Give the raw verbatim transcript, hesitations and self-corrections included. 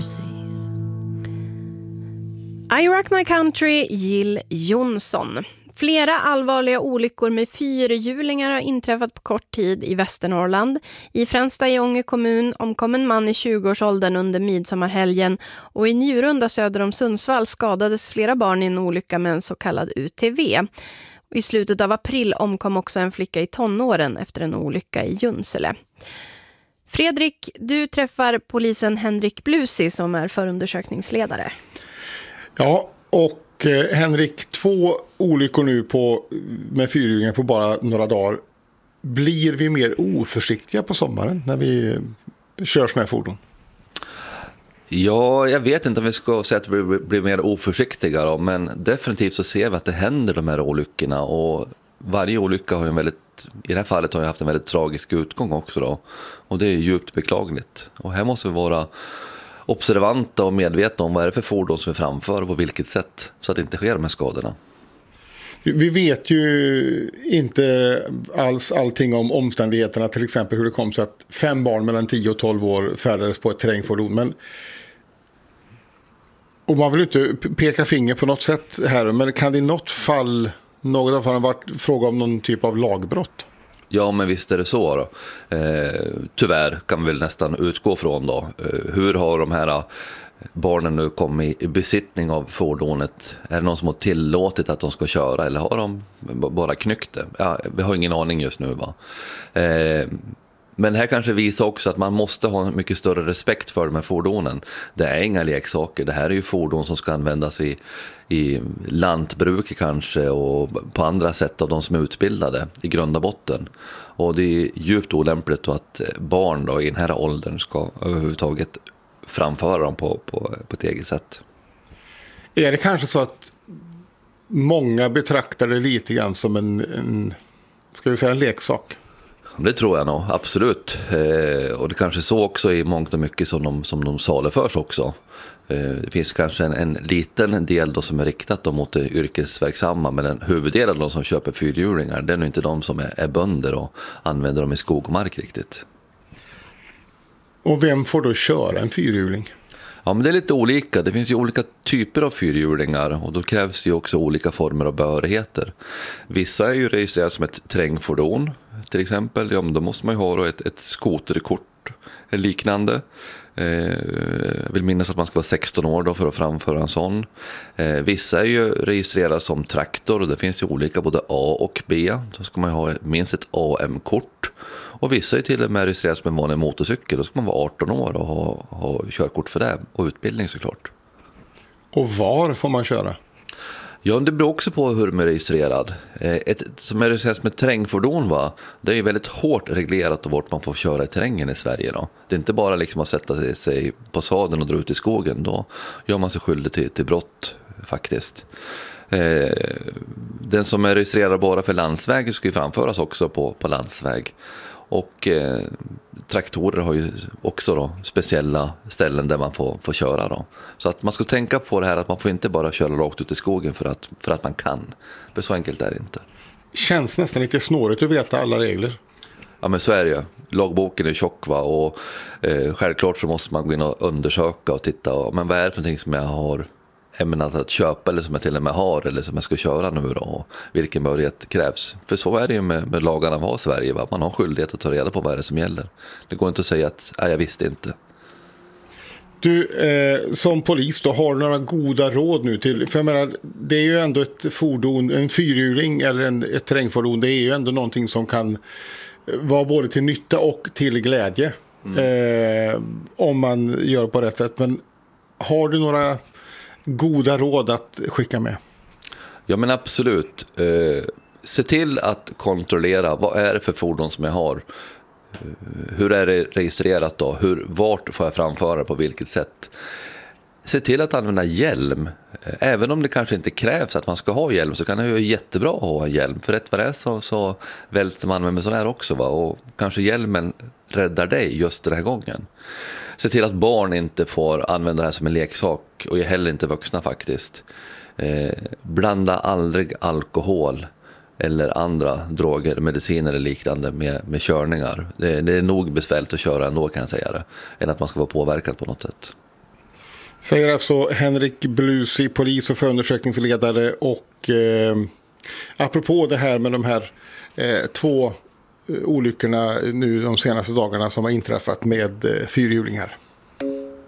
mercies. I Rock My Country, Jill Johnson. Flera allvarliga olyckor med fyrhjulingar har inträffat på kort tid i Västernorrland. I Fränsta i Ånge kommun omkom en man i tjugoårsåldern under midsommarhelgen, och i Njurunda söder om Sundsvall skadades flera barn i en olycka med en så kallad U T V. Och i slutet av april omkom också en flicka i tonåren efter en olycka i Junsele. Fredrik, du träffar polisen Henrik Blusi som är förundersökningsledare. Ja, och eh, Henrik, två olyckor nu på, med fyrhjulingar på bara några dagar. Blir vi mer oförsiktiga på sommaren när vi kör såna här fordon? Ja, jag vet inte om vi ska säga att vi blir mer oförsiktiga då, men definitivt så ser vi att det händer de här olyckorna, och varje olycka har ju en väldigt, i det här fallet har jag haft en väldigt tragisk utgång också då, och det är djupt beklagligt. Och här måste vi vara observanta och medvetna om vad är det för fordon som vi framför och på vilket sätt, så att det inte sker de här skadorna. Vi vet ju inte alls allting om omständigheterna, till exempel hur det kom så att fem barn mellan tio och tolv år färdades på ett terrängfordon. Men, och man vill inte peka finger på något sätt här, men kan det i något fall, något av fallen varit fråga om någon typ av lagbrott? Ja, men visst är det så då. Eh, tyvärr kan vi väl nästan utgå från då. Eh, hur har de här barnen nu kommit i besittning av fordonet? Är det någon som har tillåtit att de ska köra, eller har de bara knyckt det? Ja, vi har ingen aning just nu va. Eh, men här kanske visar också att man måste ha mycket större respekt för de här fordonen. Det är inga leksaker. Det här är ju fordon som ska användas i, i lantbruk kanske, och på andra sätt av de som är utbildade i grund och botten. Och det är djupt olämpligt att barn då, i den här åldern ska överhuvudtaget framföra dem på, på, på ett eget sätt. Är det kanske så att många betraktar det lite grann som en, en ska vi säga, en leksak? Det tror jag nog, absolut. Eh, och det kanske så också i mångt och mycket som de, som de saluförs också. Eh, det finns kanske en, en liten del då som är riktat då mot det yrkesverksamma, men den huvuddelen av de som köper fyrhjulingar, det är nog inte de som är, är bönder och använder dem i skog och mark riktigt. Och vem får då köra en fyrhjuling? Ja, men det är lite olika. Det finns ju olika typer av fyrhjulingar, och då krävs det ju också olika former av behörigheter. Vissa är ju registrerade som ett terrängfordon till exempel. Ja, men då måste man ju ha ett, ett skoterkort eller liknande. Eh, jag vill minnas att man ska vara sexton år då för att framföra en sån. Eh, vissa är ju registrerade som traktor, och det finns ju olika både A och B. Då ska man ju ha minst ett A M-kort. Och vissa är till och med registrerade som en vanlig motorcykel. Då ska man vara arton år och ha, ha körkort för det, och utbildning såklart. Och var får man köra? Ja, det beror också på hur de är registrerad. Ett som är registrerat som ett terrängfordon, va? Det är ju väldigt hårt reglerat vart man får köra i terrängen i Sverige då. Det är inte bara liksom att sätta sig på sadeln och dra ut i skogen. Då gör man sig skyldig till, till brott faktiskt. Eh, den som är registrerad bara för landsväg ska ju framföras också på, på landsväg. Och eh, traktorer har ju också då speciella ställen där man får, får köra då. Så att man ska tänka på det här att man får inte bara köra rakt ut i skogen för att, för att man kan. För så enkelt är det inte. Känns nästan lite snårigt att veta alla regler. Ja, men så är det ju. Lagboken är tjock, va? Och eh, självklart så måste man gå in och undersöka och titta. Och, men vad är det för någonting som jag har ämnat att köpa, eller som jag till och med har, eller som jag ska köra nu då, och vilken behörighet krävs. För så är det ju med, med lagarna vi har i Sverige, va? Man har skyldighet att ta reda på vad det är som gäller. Det går inte att säga att nej, jag visste inte. Du, eh, som polis då, har du några goda råd nu till, för jag menar, det är ju ändå ett fordon, en fyrhjuling eller en, ett terrängfordon, det är ju ändå någonting som kan vara både till nytta och till glädje, mm. eh, om man gör på rätt sätt. Men har du några goda råd att skicka med? Ja, men absolut. Eh, se till att kontrollera vad är det för fordon som jag har. Hur är det registrerat då? Hur, vart får jag framföra, på vilket sätt? Se till att använda hjälm. Även om det kanske inte krävs att man ska ha hjälm, så kan det ju jättebra att ha en hjälm. För rätt vad det är så, så välter man med sån här också, va? Och kanske hjälmen räddar dig just den här gången. Se till att barn inte får använda det här som en leksak, och heller inte vuxna faktiskt. Eh, blanda aldrig alkohol eller andra droger, mediciner eller liknande med, med körningar. Det, det är nog besvärligt att köra ändå, kan jag säga det, än att man ska vara påverkad på något sätt. Säger alltså Henrik Blusi, polis- och förundersökningsledare. Och eh, apropå det här med de här eh, två olyckorna nu de senaste dagarna som har inträffat med eh, fyrhjulingar.